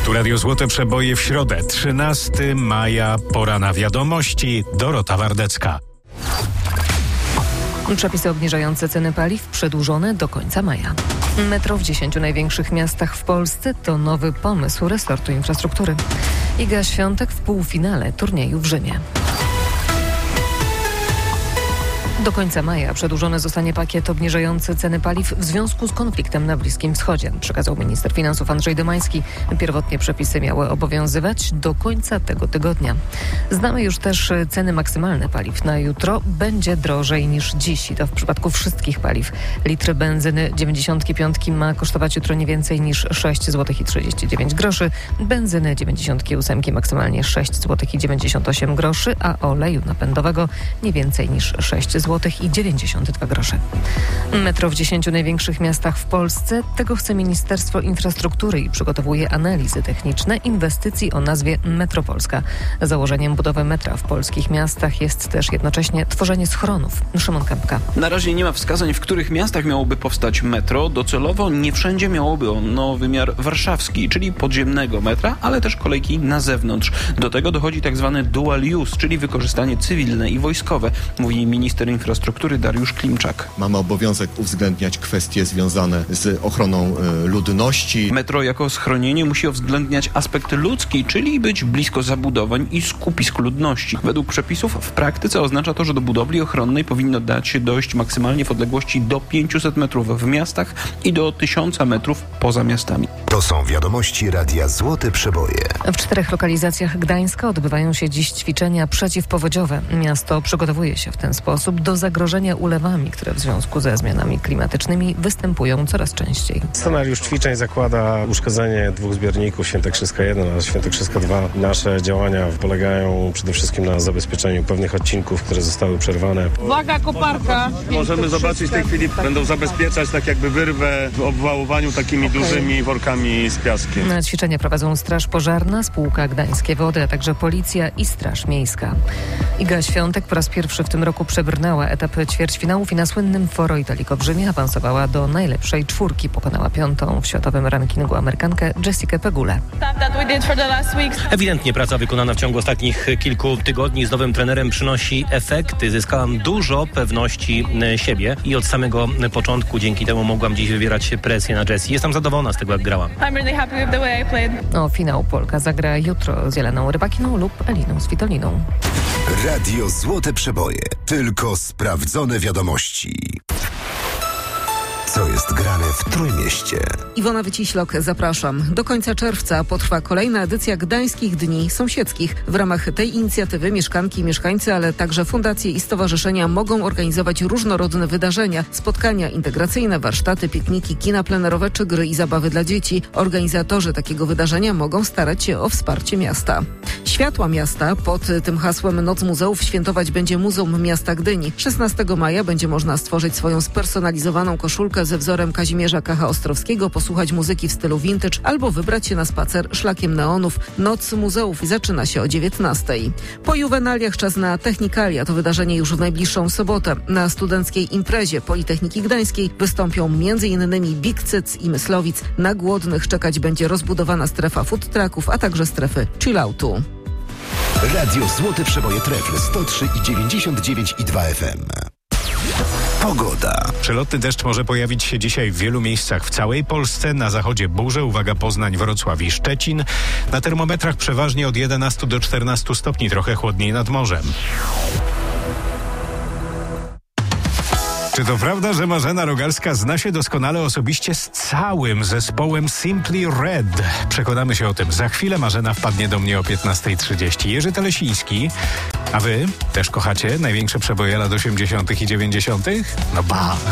Tu Radio Złote Przeboje w środę, 13 maja, pora na wiadomości. Dorota Wardecka. Przepisy obniżające ceny paliw przedłużone do końca maja. Metro w 10 największych miastach w Polsce to nowy pomysł resortu infrastruktury. Iga Świątek w półfinale turnieju w Rzymie. Do końca maja przedłużony zostanie pakiet obniżający ceny paliw w związku z konfliktem na Bliskim Wschodzie, przekazał minister finansów Andrzej Domański. Pierwotnie przepisy miały obowiązywać do końca tego tygodnia. Znamy już też ceny maksymalne paliw. Na jutro będzie drożej niż dziś i to w przypadku wszystkich paliw. Litr benzyny 95 ma kosztować jutro nie więcej niż 6,39 zł. Benzyny 98 maksymalnie 6,98 zł, a oleju napędowego nie więcej niż 6,92 zł. Metro w 10 największych miastach w Polsce. Tego chce Ministerstwo Infrastruktury i przygotowuje analizy techniczne inwestycji o nazwie Metropolska. Założeniem budowy metra w polskich miastach jest też jednocześnie tworzenie schronów. Szymon Kępka. Na razie nie ma wskazań, w których miastach miałoby powstać metro. Docelowo nie wszędzie miałoby ono wymiar warszawski, czyli podziemnego metra, ale też kolejki na zewnątrz. Do tego dochodzi tak zwany dual use, czyli wykorzystanie cywilne i wojskowe, mówi minister infrastruktury Dariusz Klimczak. Mamy obowiązek uwzględniać kwestie związane z ochroną ludności. Metro jako schronienie musi uwzględniać aspekt ludzki, czyli być blisko zabudowań i skupisk ludności. Według przepisów w praktyce oznacza to, że do budowli ochronnej powinno dać się dojść maksymalnie w odległości do 500 metrów w miastach i do 1000 metrów poza miastami. To są wiadomości Radia Złote Przeboje. W 4 lokalizacjach Gdańska odbywają się dziś ćwiczenia przeciwpowodziowe. Miasto przygotowuje się w ten sposób do zagrożenia ulewami, które w związku ze zmianami klimatycznymi występują coraz częściej. Scenariusz ćwiczeń zakłada uszkodzenie 2 zbiorników, Świętokrzyska 1 oraz Świętokrzyska 2. Nasze działania polegają przede wszystkim na zabezpieczeniu pewnych odcinków, które zostały przerwane. Uwaga, koparka! Możemy zobaczyć w tej chwili, będą zabezpieczać tak jakby wyrwę w obwałowaniu takimi dużymi workami z piaskiem. Na ćwiczenia prowadzą Straż Pożarna, Spółka Gdańskie Wody, a także Policja i Straż Miejska. Iga Świątek po raz pierwszy w tym roku przebrnęła etap ćwierćfinałów i na słynnym Foro Italico w Rzymie awansowała do najlepszej 4. Pokonała 5. w światowym rankingu Amerykankę Jessikę Pegulę. Ewidentnie praca wykonana w ciągu ostatnich kilku tygodni z nowym trenerem przynosi efekty. Zyskałam dużo pewności siebie i od samego początku dzięki temu mogłam dziś wywierać presję na Jessie. Jestem zadowolona z tego, jak grałam. O finał Polka zagra jutro z Jeleną Rybakiną lub Eliną Svitoliną. Radio Złote Przeboje. Tylko sprawdzone wiadomości. Co jest grane w Trójmieście? Iwona Wyciślok, zapraszam. Do końca czerwca potrwa kolejna edycja Gdańskich Dni Sąsiedzkich. W ramach tej inicjatywy mieszkanki i mieszkańcy, ale także fundacje i stowarzyszenia mogą organizować różnorodne wydarzenia, spotkania integracyjne, warsztaty, pikniki, kina plenerowe czy gry i zabawy dla dzieci. Organizatorzy takiego wydarzenia mogą starać się o wsparcie miasta. Światła miasta pod tym hasłem Noc Muzeów świętować będzie Muzeum Miasta Gdyni. 16 maja będzie można stworzyć swoją spersonalizowaną koszulkę ze wzorem Kazimierza Kacha-Ostrowskiego, posłuchać muzyki w stylu vintage albo wybrać się na spacer szlakiem neonów. Noc Muzeów zaczyna się o 19:00. Po juwenaliach czas na Technikalia. To wydarzenie już w najbliższą sobotę. Na studenckiej imprezie Politechniki Gdańskiej wystąpią m.in. Big Cyc i Myslowic. Na głodnych czekać będzie rozbudowana strefa food trucków, a także strefy chilloutu. Radio Złote Przeboje Trefl 103,99,2 FM. Pogoda. Przelotny deszcz może pojawić się dzisiaj w wielu miejscach w całej Polsce. Na zachodzie burze, uwaga, Poznań, Wrocław i Szczecin. Na termometrach przeważnie od 11 do 14 stopni, trochę chłodniej nad morzem. Czy to prawda, że Marzena Rogalska zna się doskonale osobiście z całym zespołem Simply Red? Przekonamy się o tym. Za chwilę Marzena wpadnie do mnie o 15:30. Jerzy Telesiński. A wy też kochacie największe przeboje lat 80. i 90.? No ba!